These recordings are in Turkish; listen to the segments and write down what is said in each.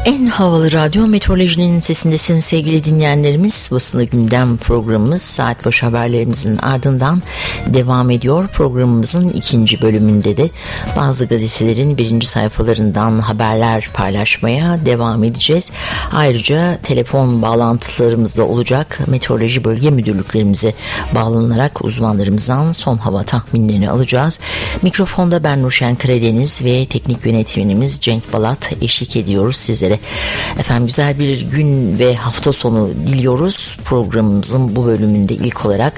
En havalı radyo meteorolojinin sesindesin sevgili dinleyenlerimiz. Basını Gündem programımız saat başı haberlerimizin ardından devam ediyor. Programımızın ikinci bölümünde de bazı gazetelerin birinci sayfalarından haberler paylaşmaya devam edeceğiz. Ayrıca telefon bağlantılarımız da olacak. Meteoroloji bölge müdürlüklerimize bağlanarak uzmanlarımızdan son hava tahminlerini alacağız. Mikrofonda ben Nurşen Karadeniz ve teknik yönetmenimiz Cenk Balat eşlik ediyoruz sizlere. Efendim güzel bir gün ve hafta sonu diliyoruz. Programımızın bu bölümünde ilk olarak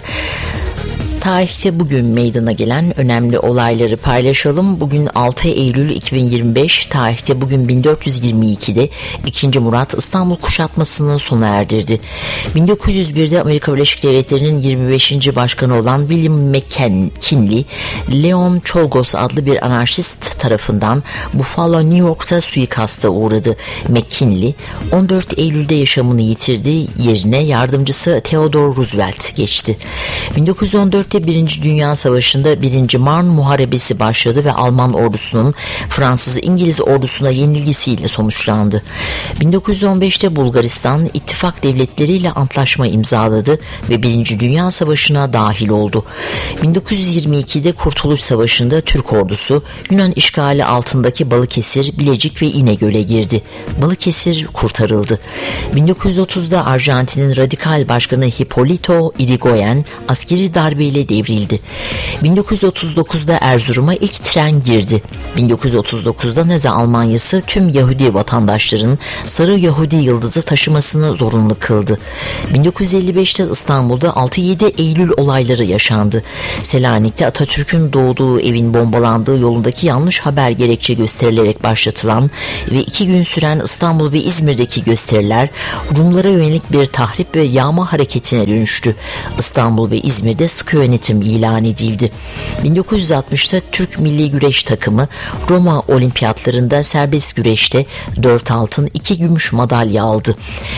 tarihte bugün meydana gelen önemli olayları paylaşalım. Bugün 6 Eylül 2025, tarihte bugün 1422'de 2. Murat İstanbul kuşatmasını sona erdirdi. 1901'de Amerika Birleşik Devletleri'nin 25. başkanı olan William McKinley, Leon Czolgosz adlı bir anarşist tarafından Buffalo, New York'ta suikasta uğradı. McKinley 14 Eylül'de yaşamını yitirdi. Yerine yardımcısı Theodore Roosevelt geçti. 1914'te 1. Dünya Savaşı'nda 1. Marne Muharebesi başladı ve Alman ordusunun Fransız-İngiliz ordusuna yenilgisiyle sonuçlandı. 1915'te Bulgaristan ittifak devletleriyle antlaşma imzaladı ve 1. Dünya Savaşı'na dahil oldu. 1922'de Kurtuluş Savaşı'nda Türk ordusu Yunan işgali altındaki Balıkesir, Bilecik ve İnegöl'e girdi. Balıkesir kurtarıldı. 1930'da Arjantin'in radikal başkanı Hipólito Yrigoyen askeri darbeyle devrildi. 1939'da Erzurum'a ilk tren girdi. 1939'da Nazi Almanyası tüm Yahudi vatandaşların sarı Yahudi yıldızı taşımasını zorunlu kıldı. 1955'te İstanbul'da 6-7 Eylül olayları yaşandı. Selanik'te Atatürk'ün doğduğu evin bombalandığı yolundaki yanlış haber gerekçe gösterilerek başlatılan ve 2 gün süren İstanbul ve İzmir'deki gösteriler Rumlara yönelik bir tahrip ve yağma hareketine dönüştü. İstanbul ve İzmir'de sıkı yönetim ilan edildi. 1960'ta Türk milli güreş takımı Roma olimpiyatlarında serbest güreşte 4 altın 2 gümüş madalya aldı.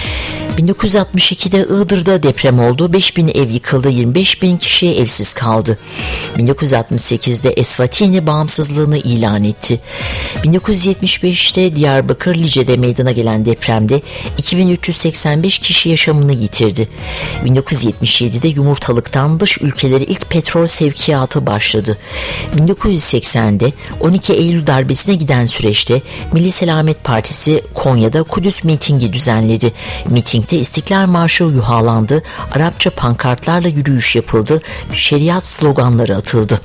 1962'de Iğdır'da deprem oldu. 5.000 ev yıkıldı. 25.000 kişi evsiz kaldı. 1968'de Eswatini bağımsızlığını ilan etti. 1975'te Diyarbakır Lice'de meydana gelen depremde 2385 kişi yaşamını yitirdi. 1977'de yumurtalıktan dış ülkelere ilk petrol sevkiyatı başladı. 1980'de 12 Eylül darbesine giden süreçte Milli Selamet Partisi Konya'da Kudüs mitingi düzenledi. Mitingde İstiklal Marşı yuhalandı, Arapça pankartlarla yürüyüş yapıldı, şeriat sloganları atıldı.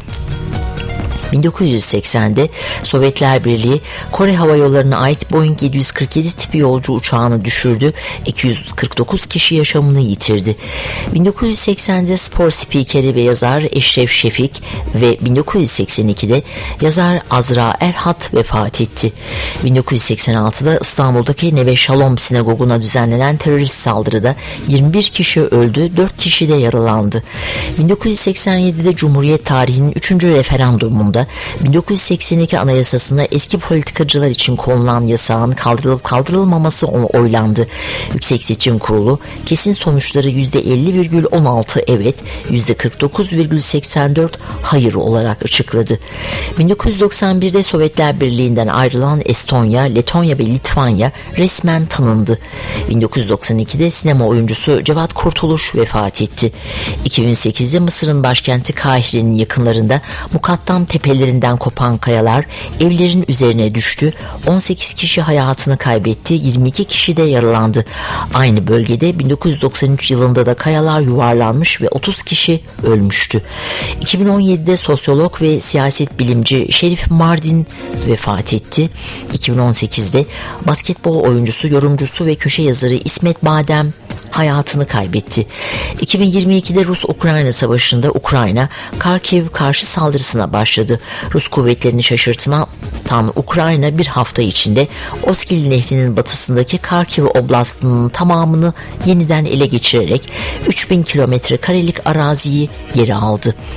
1980'de Sovyetler Birliği Kore Hava Yolları'na ait Boeing 747 tipi yolcu uçağını düşürdü. 249 kişi yaşamını yitirdi. 1980'de spor spikeri ve yazar Eşref Şefik ve 1982'de yazar Azra Erhat vefat etti. 1986'da İstanbul'daki Neve Shalom sinagoguna düzenlenen terörist saldırıda 21 kişi öldü, 4 kişi de yaralandı. 1987'de Cumhuriyet tarihinin 3. referandumunda 1982 Anayasası'na eski politikacılar için konulan yasağın kaldırılıp kaldırılmaması oylandı. Yüksek Seçim Kurulu kesin sonuçları %50,16 evet, %49,84 hayır olarak açıkladı. 1991'de Sovyetler Birliği'nden ayrılan Estonya, Letonya ve Litvanya resmen tanındı. 1992'de sinema oyuncusu Cevat Kurtuluş vefat etti. 2008'de Mısır'ın başkenti Kahire'nin yakınlarında Mukattam tepelerinden kopan kayalar evlerin üzerine düştü. 18 kişi hayatını kaybetti, 22 kişi de yaralandı. Aynı bölgede 1993 yılında da kayalar yuvarlanmış ve 30 kişi ölmüştü. 2017'de sosyolog ve siyaset bilimci Şerif Mardin vefat etti. 2018'de basketbol oyuncusu, yorumcusu ve köşe yazarı İsmet Badem hayatını kaybetti. 2022'de Rus-Ukrayna Savaşı'nda Ukrayna, Kharkiv karşı saldırısına başladı. Rus kuvvetlerini şaşırtan Ukrayna bir hafta içinde Oskil Nehri'nin batısındaki Kharkiv Oblastı'nın tamamını yeniden ele geçirerek 3000 kilometre karelik araziyi geri aldı.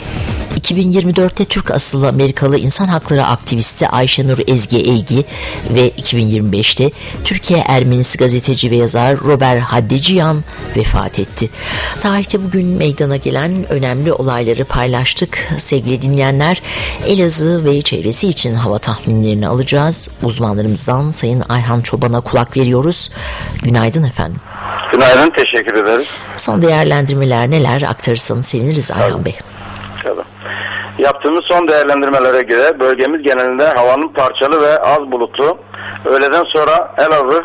2024'te Türk asıllı Amerikalı insan hakları aktivisti Ayşenur Ezgi Eygi ve 2025'te Türkiye Ermenisi gazeteci ve yazar Robert Haddeciyan vefat etti. Tarihte bugün meydana gelen önemli olayları paylaştık. Sevgili dinleyenler, Elazığ ve çevresi için hava tahminlerini alacağız. Uzmanlarımızdan Sayın Ayhan Çoban'a kulak veriyoruz. Günaydın efendim. Günaydın, teşekkür ederiz. Son değerlendirmeler neler, aktarırsanız seviniriz Ayhan Bey. Tabii. Yaptığımız son değerlendirmelere göre bölgemiz genelinde havanın parçalı ve az bulutlu. Öğleden sonra Elazığ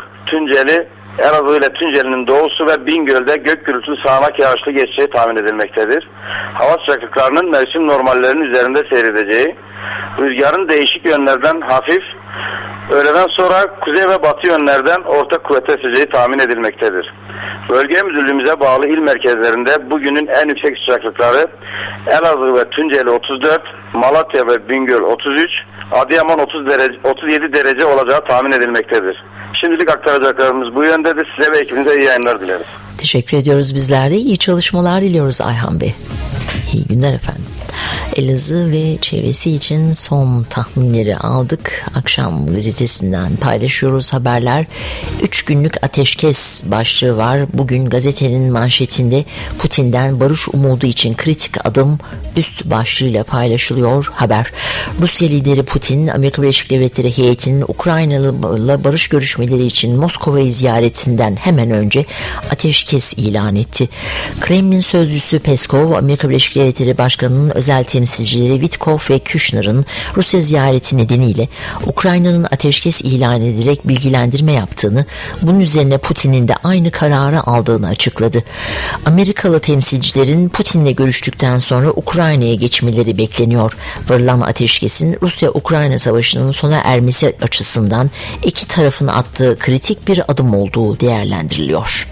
ile Tunceli'nin doğusu ve Bingöl'de gök gürültülü sağanak yağışlı geçeceği tahmin edilmektedir. Hava sıcaklıklarının mevsim normallerinin üzerinde seyredeceği, rüzgarın değişik yönlerden hafif, öğleden sonra kuzey ve batı yönlerden orta kuvvete eseceği tahmin edilmektedir. Bölge müdürlüğümüze bağlı il merkezlerinde bugünün en yüksek sıcaklıkları Elazığ ve Tunceli 34, Malatya ve Bingöl 33, Adıyaman 37 derece olacağı tahmin edilmektedir. Şimdilik aktaracaklarımız bu yöndedir. Size ve ekibinize iyi yayınlar dileriz. Teşekkür ediyoruz bizler de. İyi çalışmalar diliyoruz Ayhan Bey. İyi günler efendim. Elazığ ve çevresi için son tahminleri aldık. Akşam gazetesinden paylaşıyoruz haberler. 3 günlük ateşkes başlığı var. Bugün gazetenin manşetinde Putin'den barış umudu için kritik adım üst başlığıyla paylaşılıyor haber. Rusya lideri Putin, Amerika Birleşik Devletleri heyetinin Ukraynalı'la barış görüşmeleri için Moskova'yı ziyaretinden hemen önce ateşkes ilan etti. Kremlin sözcüsü Peskov, Amerika Birleşik Devletleri Başkanı'nın özel temsilcileri Witkov ve Kushner'ın Rusya ziyareti nedeniyle Ukrayna'nın ateşkes ilan ederek bilgilendirme yaptığını, bunun üzerine Putin'in de aynı kararı aldığını açıkladı. Amerikalı temsilcilerin Putin'le görüştükten sonra Ukrayna'ya geçmeleri bekleniyor. Varılan ateşkesin Rusya-Ukrayna savaşının sona ermesi açısından iki tarafın attığı kritik bir adım olduğu değerlendiriliyor.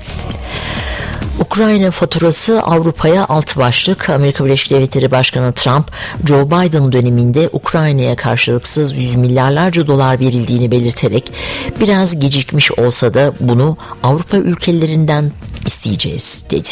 Ukrayna faturası Avrupa'ya alt başlık. Amerika Birleşik Devletleri Başkanı Trump, Joe Biden döneminde Ukrayna'ya karşılıksız yüz milyarlarca dolar verildiğini belirterek biraz gecikmiş olsa da bunu Avrupa ülkelerinden isteyeceğiz dedi.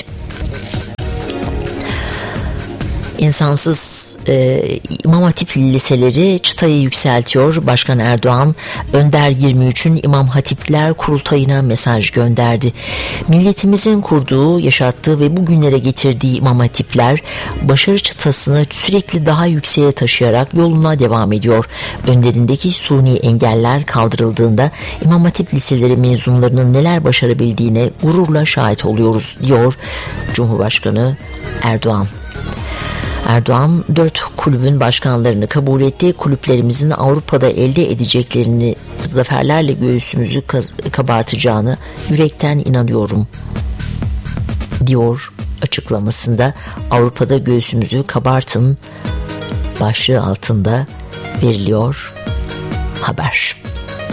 İnsansız İmam Hatip liseleri çıtayı yükseltiyor. Başkan Erdoğan, Önder 23'ün İmam Hatipler Kurultayı'na mesaj gönderdi. Milletimizin kurduğu, yaşattığı ve bugünlere getirdiği İmam Hatipler başarı çıtasını sürekli daha yükseğe taşıyarak yoluna devam ediyor. Önlerindeki suni engeller kaldırıldığında İmam Hatip liseleri mezunlarının neler başarabildiğine gururla şahit oluyoruz diyor Cumhurbaşkanı Erdoğan. Erdoğan 4 kulübün başkanlarını kabul etti. Kulüplerimizin Avrupa'da elde edeceklerini zaferlerle göğsümüzü kabartacağını yürekten inanıyorum diyor açıklamasında. Avrupa'da göğsümüzü kabartın başlığı altında veriliyor haber.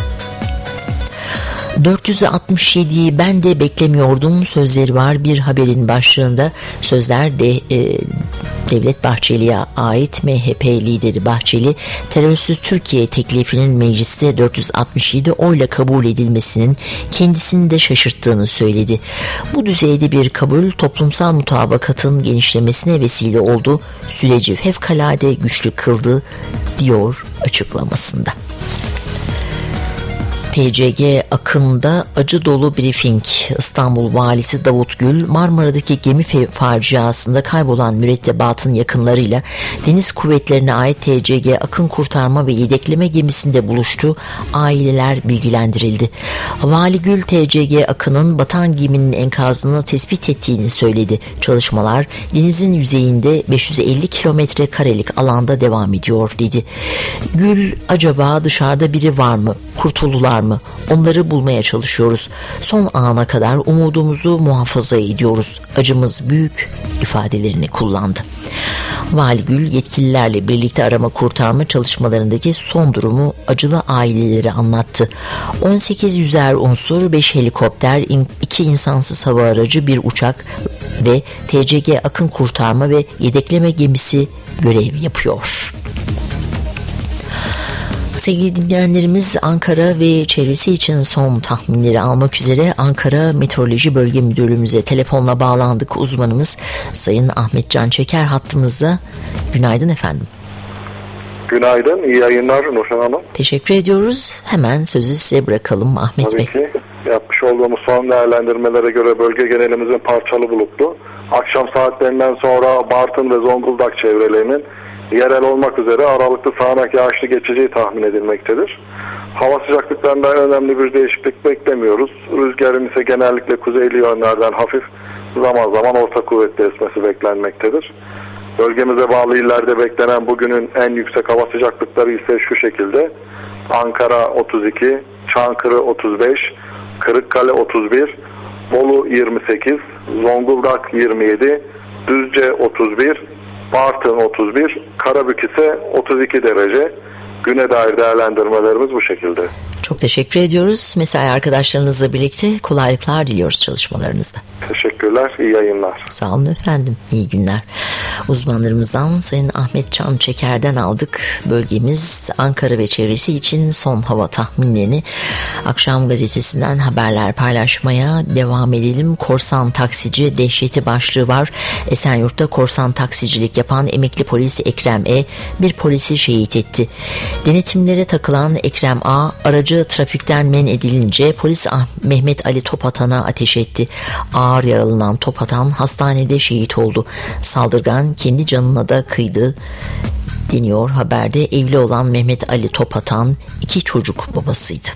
467'yi ben de beklemiyordum sözleri var bir haberin başlığında. Sözler de Devlet Bahçeli'ye ait. MHP lideri Bahçeli, terörsüz Türkiye teklifinin mecliste 467 oyla kabul edilmesinin kendisini de şaşırttığını söyledi. Bu düzeyde bir kabul toplumsal mutabakatın genişlemesine vesile oldu, süreci fevkalade güçlü kıldı diyor açıklamasında. TCG Akın'da acı dolu briefing. İstanbul Valisi Davut Gül, Marmara'daki gemi faciasında kaybolan mürettebatın yakınlarıyla Deniz Kuvvetlerine ait TCG Akın kurtarma ve yedekleme gemisinde buluştu. Aileler bilgilendirildi. Vali Gül, TCG Akın'ın batan geminin enkazını tespit ettiğini söyledi. Çalışmalar denizin yüzeyinde 550 kilometre karelik alanda devam ediyor dedi. Gül, acaba dışarıda biri var mı? Kurtuldular mı? Onları bulmaya çalışıyoruz. Son ana kadar umudumuzu muhafaza ediyoruz. Acımız büyük ifadelerini kullandı. Vali Gül, yetkililerle birlikte arama kurtarma çalışmalarındaki son durumu acılı aileleri anlattı. 18 yüzer unsur, 5 helikopter, 2 insansız hava aracı, 1 uçak ve TCG Akın kurtarma ve yedekleme gemisi görev yapıyor. Sevgili dinleyenlerimiz, Ankara ve çevresi için son tahminleri almak üzere Ankara Meteoroloji Bölge Müdürlüğümüze telefonla bağlandık. Uzmanımız Sayın Ahmet Can Çeker hattımızda. Günaydın efendim. Günaydın, iyi yayınlar Nurşen Hanım. Teşekkür ediyoruz. Hemen sözü size bırakalım Ahmet Bey. Tabii ki. Yapmış olduğumuz son değerlendirmelere göre bölge genelimizin parçalı bulutlu. Akşam saatlerinden sonra Bartın ve Zonguldak çevrelerinin yerel olmak üzere aralıklı sağanak yağışlı geçeceği tahmin edilmektedir. Hava sıcaklıklarında önemli bir değişiklik beklemiyoruz. Rüzgarın ise genellikle kuzeyli yönlerden hafif, zaman zaman orta kuvvetli esmesi beklenmektedir. Bölgemize bağlı illerde beklenen bugünün en yüksek hava sıcaklıkları ise şu şekilde: Ankara 32, Çankırı 35, Kırıkkale 31, Bolu 28, Zonguldak 27, Düzce 31, Bartın 31, Karabük ise 32 derece. Güne dair değerlendirmelerimiz bu şekilde. Çok teşekkür ediyoruz. Mesai arkadaşlarınızla birlikte kolaylıklar diliyoruz çalışmalarınızda. Teşekkürler, iyi yayınlar. Sağ olun efendim, iyi günler. Uzmanlarımızdan Sayın Ahmet Can Çeker'den aldık. Bölgemiz Ankara ve çevresi için son hava tahminlerini Akşam Gazetesi'nden haberler paylaşmaya devam edelim. Korsan taksici dehşeti başlığı var. Esenyurt'ta korsan taksicilik yapan emekli polis Ekrem E. bir polisi şehit etti. Denetimlere takılan Ekrem A. aracı trafikten men edilince polis Mehmet Ali Topatan'a ateş etti. Ağır yaralanan Topatan hastanede şehit oldu. Saldırgan kendi canına da kıydı deniyor haberde. Evli olan Mehmet Ali Topatan 2 çocuk babasıydı.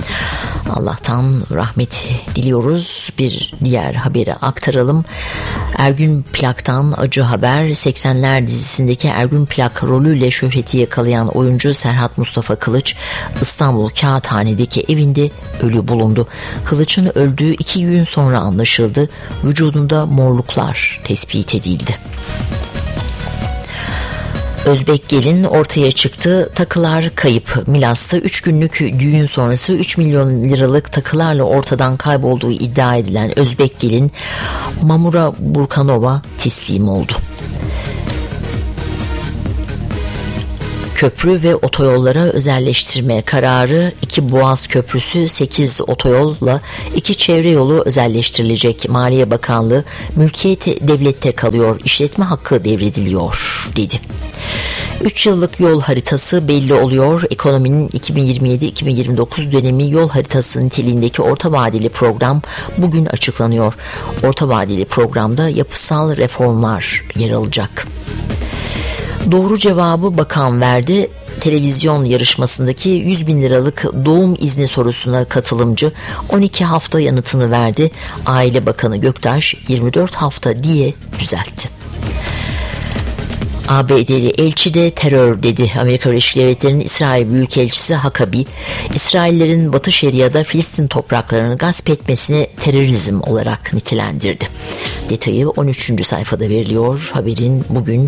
Allah'tan rahmet diliyoruz. Bir diğer haberi aktaralım. Ergün Plak'tan acı haber. 80'ler dizisindeki Ergün Plak rolüyle şöhreti yakalayan oyuncu Serhat Mustafa Kılıç İstanbul Kağıthane'deki evinde ölü bulundu. Kılıç'ın öldüğü 2 gün sonra anlaşıldı. Vücudunda morluklar tespit edildi. Özbek gelin ortaya çıktı. Takılar kayıp. Milas'ta 3 günlük düğün sonrası 3 milyon liralık takılarla ortadan kaybolduğu iddia edilen Özbek gelin Mamura Burkanova teslim oldu. Köprü ve otoyollara özelleştirme kararı: 2 Boğaz Köprüsü, 8 otoyolla 2 çevre yolu özelleştirilecek. Maliye Bakanlığı mülkiyet devlette kalıyor, işletme hakkı devrediliyor dedi. 3 yıllık yol haritası belli oluyor. Ekonominin 2027-2029 dönemi yol haritası niteliğindeki orta vadeli program bugün açıklanıyor. Orta vadeli programda yapısal reformlar yer alacak. Doğru cevabı bakan verdi. Televizyon yarışmasındaki 100 bin liralık doğum izni sorusuna katılımcı 12 hafta yanıtını verdi. Aile Bakanı Göktaş 24 hafta diye düzeltti. ABD'li elçi de terör dedi. Amerika Birleşik Devletleri'nin İsrail Büyükelçisi Hakabi, İsraillerin Batı Şeria'da Filistin topraklarını gasp etmesini terörizm olarak nitelendirdi. Detayı 13. sayfada veriliyor. Haberin bugün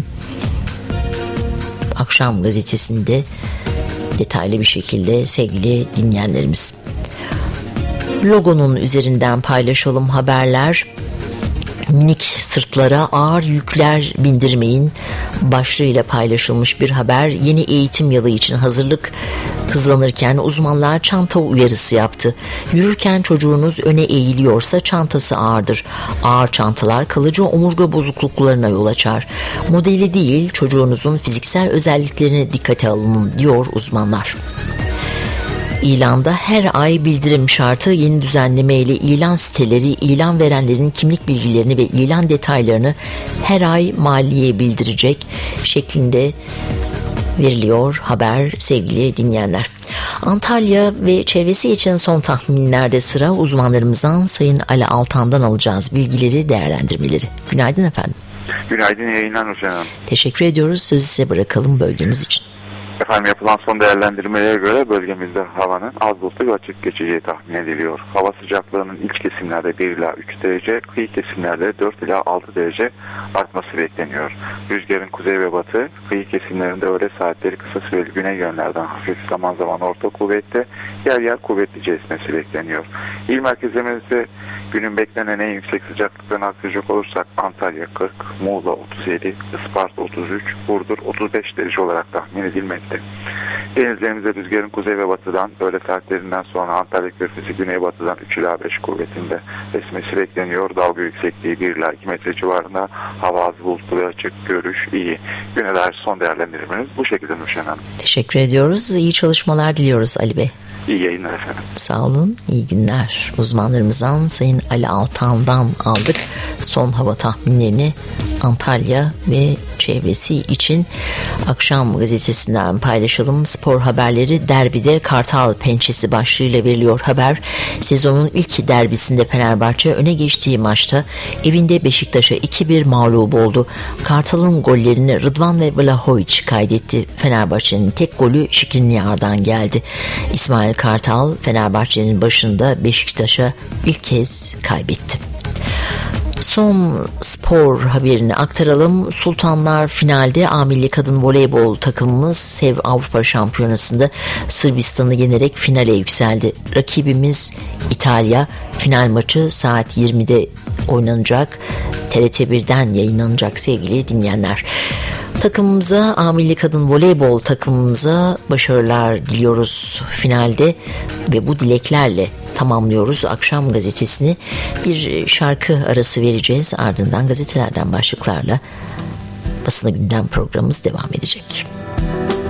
Akşam Gazetesi'nde detaylı bir şekilde sevgili dinleyenlerimiz. Logonun üzerinden paylaşalım haberler. Minik sırtlara ağır yükler bindirmeyin başlığıyla paylaşılmış bir haber. Yeni eğitim yılı için hazırlık hızlanırken uzmanlar çanta uyarısı yaptı. Yürürken çocuğunuz öne eğiliyorsa çantası ağırdır. Ağır çantalar kalıcı omurga bozukluklarına yol açar. Modeli değil, çocuğunuzun fiziksel özelliklerine dikkate alın diyor uzmanlar. İlanda her ay bildirim şartı yeni düzenleme ile ilan siteleri ilan verenlerin kimlik bilgilerini ve ilan detaylarını her ay maliyeye bildirecek şeklinde veriliyor haber sevgili dinleyenler. Antalya ve çevresi için son tahminlerde sıra. Uzmanlarımızdan Sayın Ali Altan'dan alacağız bilgileri, değerlendirmeleri. Günaydın efendim. Günaydın, yayınlar Nurşen Hanım. Teşekkür ediyoruz. Sözü size bırakalım bölgemiz için. Efendim, yapılan son değerlendirmelere göre bölgemizde havanın az bulutlu ve açık geçeceği tahmin ediliyor. Hava sıcaklığının iç kesimlerde 1 ila 3 derece, kıyı kesimlerde 4 ila 6 derece artması bekleniyor. Rüzgarın kuzey ve batı, kıyı kesimlerinde öğle saatleri kısa süreli güney yönlerden hafif, zaman zaman orta kuvvette, yer yer kuvvetlice esmesi bekleniyor. İl merkezlerimizde günün beklenen en yüksek sıcaklıklarını aktaracak olursak Antalya 40, Muğla 37, Isparta 33, Burdur 35 derece olarak tahmin edilmekte. etti. Denizlerimize rüzgarın kuzey ve batıdan, öğle saatlerinden sonra Antalya Körfezi güneybatıdan 3 ila 5 kuvvetinde esmesi bekleniyor. Dalga yüksekliği 1 ila 2 metre civarında. Hava az bulutlu ve açık, görüş iyi. Güne dair son değerlendirmemiz bu şekilde Nurşen Hanım. Teşekkür ediyoruz. İyi çalışmalar diliyoruz Ali Bey. İyi yayınlar efendim. Sağ olun. İyi günler. Uzmanlarımızdan Sayın Ali Altan'dan aldık son hava tahminlerini Antalya ve çevresi için. Akşam gazetesinden paylaşalım. Spor haberleri. Derbide Kartal pençesi başlığıyla veriliyor haber. Sezonun ilk derbisinde Fenerbahçe öne geçtiği maçta evinde Beşiktaş'a 2-1 mağlup oldu. Kartal'ın gollerini Rıdvan ve Vlahovic kaydetti. Fenerbahçe'nin tek golü Şikriniyar'dan geldi. İsmail Kartal Fenerbahçe'nin başında Beşiktaş'a ilk kez kaybetti. Son spor haberini aktaralım. Sultanlar finalde A Milli Kadın Voleybol takımımız SEV Avrupa Şampiyonası'nda Sırbistan'ı yenerek finale yükseldi. Rakibimiz İtalya. Final maçı saat 20'de oynanacak. TRT1'den yayınlanacak sevgili dinleyenler. Takımımıza, A Milli Kadın Voleybol takımımıza başarılar diliyoruz finalde ve bu dileklerle tamamlıyoruz akşam gazetesini. Bir şarkı arası vereceğiz, ardından gazetelerden başlıklarla Basına Gündem programımız devam edecek.